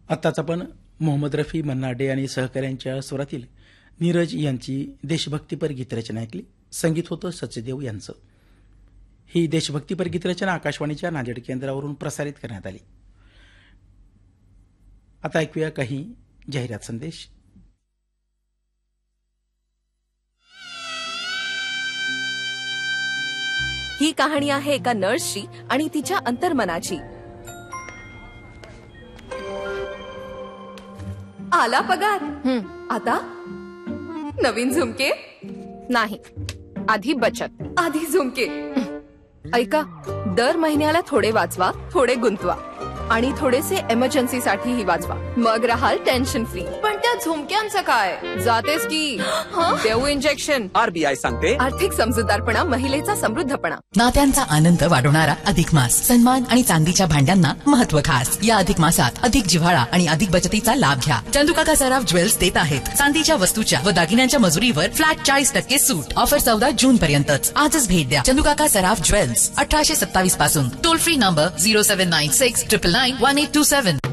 आत्ताच आपण मोहम्मद रफी, मन्ना डे आणि सहकाऱ्यांच्या स्वरातील नीरज यांची देशभक्तीपर गीतरचना ऐकली. संगीत होतं सचदेव यांचं. ही देशभक्तीपर गीतरचना आकाशवाणीच्या नांदेड केंद्रावरून प्रसारित करण्यात आली. आता ऐकूया काही जाहिरात संदेश. ही कहाणी आहे एका नर्सची आणि तिच्या अंतर्मनाची. आला पगार. आता नवीन झुमके नाही, आधी बचत, आधी झुमके. ऐका, दर महिन्याला थोडे वाचवा, थोडे गुंतवा आणि थोडेसे इमर्जन्सीसाठीही वाचवा. मग राहाल टेन्शन फ्री. पण त्या झुमक्यांचं काय? जातेस की देऊ इंजेक्शन. आरबीआय सांगते, आर्थिक समजूतदारपणा महिलेचा समृद्धपणा. नात्यांचा आनंद वाढवणारा अधिक मास. सन्मान आणि चांदीच्या भांड्यांना महत्व खास. या अधिक मासात अधिक जिव्हाळा आणि अधिक बचतीचा लाभ घ्या. चंदुकाका सराफ ज्वेल्स देत आहेत चांदीच्या वस्तूच्या व दागिन्यांच्या मजुरीवर फ्लॅट 40% सूट. ऑफर 14 जून पर्यंतच. आजच भेट द्या चंदुकाका सराफ ज्वेल्स, 1827 पासून. Toll free number 0796 999 1827.